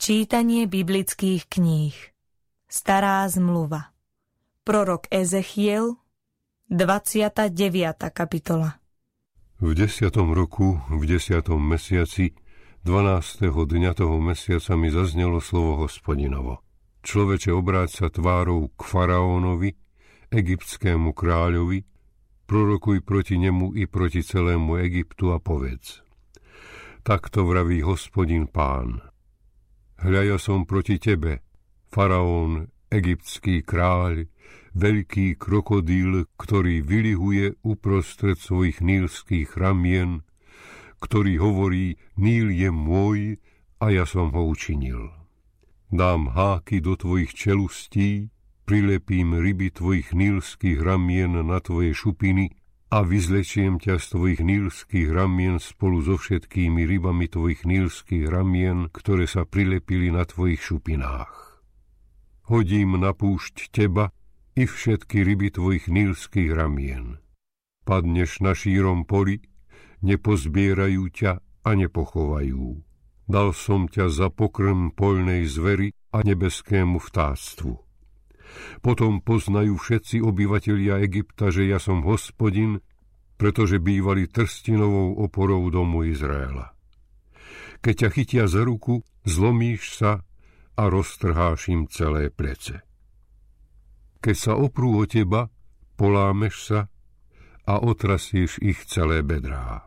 Čítanie biblických kníh. Stará zmluva. Prorok Ezechiel, 29. kapitola. V 10. roku, v 10. mesiaci, 12. dňa toho mesiaca mi zaznelo slovo Hospodinovo. Človeče, obráť sa tvárou k faraónovi, egyptskému kráľovi, prorokuj proti nemu i proti celému Egyptu a povedz. Takto vraví Hospodin Pán. Hľa, ja som proti tebe, faraón, egyptský kráľ, veľký krokodíl, ktorý vylihuje uprostred svojich nílskych ramien, ktorý hovorí, Níl je môj a ja som ho učinil. Dám háky do tvojich čelustí, prilepím ryby tvojich nílskych ramien na tvoje šupiny a vyzlečiem ťa z tvojich nílskych ramien spolu so všetkými rybami tvojich nílskych ramien, ktoré sa prilepili na tvojich šupinách. Hodím na púšť teba i všetky ryby tvojich nílskych ramien. Padneš na šírom poli, nepozbierajú ťa a nepochovajú. Dal som ťa za pokrm poľnej zveri a nebeskému vtáctvu. Potom poznajú všetci obyvatelia Egypta, že ja som Hospodin, pretože bývali trstinovou oporou domu Izraela. Keď ťa chytia za ruku, zlomíš sa a roztrháš im celé plece. Keď sa oprú o teba, polámeš sa a otrasieš ich celé bedrá.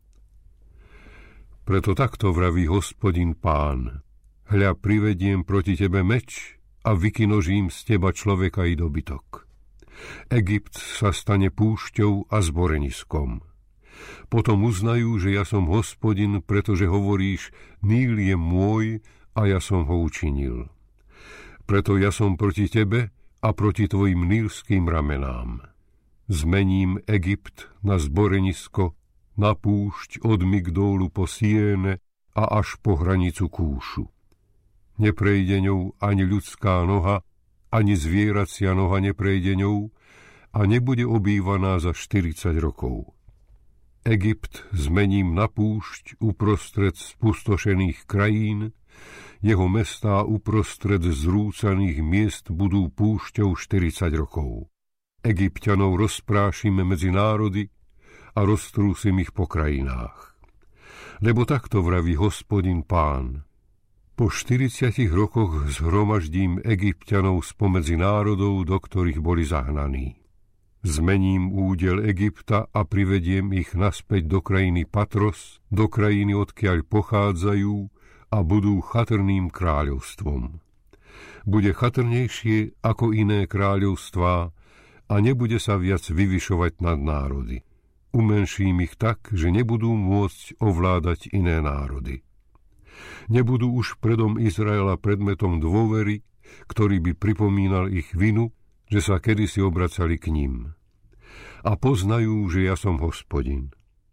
Preto takto vraví Hospodin Pán. Hľa, privediem proti tebe meč a vykinožím z teba človeka i dobytok. Egypt sa stane púšťou a zboreniskom. Potom uznajú, že ja som Hospodin, pretože hovoríš, Níl je môj a ja som ho učinil. Preto ja som proti tebe a proti tvojim nílským ramenám. Zmením Egypt na zborenisko, na púšť od Migdólu po Siene a až po hranicu Kúšu. Neprejde ňou ani ľudská noha, ani zvieracia noha neprejde ňou a nebude obývaná za 40 rokov. Egypt zmením na púšť uprostred spustošených krajín, jeho mestá uprostred zrúcaných miest budú púšťou 40 rokov. Egypťanov rozprášime medzi národy a roztrúsim ich po krajinách. Lebo takto vraví Hospodin Pán. Po 40 rokoch zhromaždím Egypťanov spomedzi národov, do ktorých boli zahnaní. Zmením údel Egypta a privediem ich naspäť do krajiny Patros, do krajiny, odkiaľ pochádzajú, a budú chatrným kráľovstvom. Bude chatrnejšie ako iné kráľovstvá a nebude sa viac vyvyšovať nad národy. Umenším ich tak, že nebudú môcť ovládať iné národy. Nebudú už predom Izraela predmetom dôvery, ktorý by pripomínal ich vinu, že sa kedysi obracali k ním. A poznajú, že ja som Hospodin.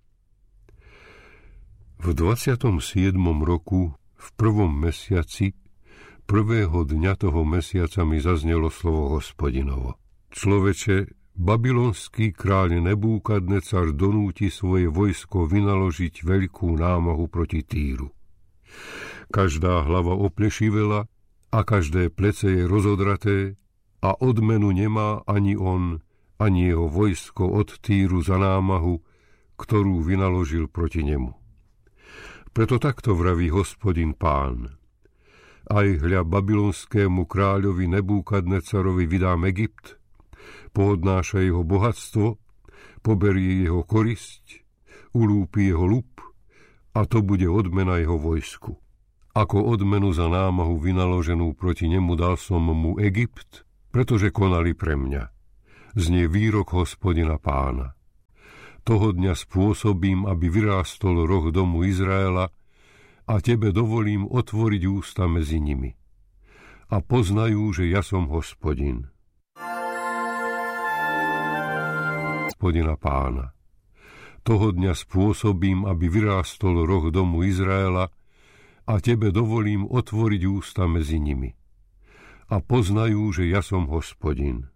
V 27. roku, v 1. mesiaci, 1. dňa toho mesiaca mi zaznelo slovo Hospodinovo. Človeče, babylonský kráľ Nebúkadnecar donúti svoje vojsko vynaložiť veľkú námahu proti Týru. Každá hlava oplešivela a každé plece je rozodraté a odmenu nemá ani on, ani jeho vojsko od Týru za námahu, ktorú vynaložil proti nemu. Preto takto vraví Hospodin Pán. Aj hľa babylonskému kráľovi Nebúkadnecarovi vydám Egypt, pohodnáša jeho bohatstvo, poberie jeho korisť, ulúpi jeho lup a to bude odmena jeho vojsku. Ako odmenu za námahu vynaloženú proti nemu dal som mu Egypt, pretože konali pre mňa. Znie výrok Hospodina Pána. Toho dňa spôsobím, aby vyrástol roh domu Izraela a tebe dovolím otvoriť ústa medzi nimi. A poznajú, že ja som Hospodin. Hospodina Pána. Toho dňa spôsobím, aby vyrástol roh domu Izraela a tebe dovolím otvoriť ústa medzi nimi. A poznajú, že ja som Hospodin.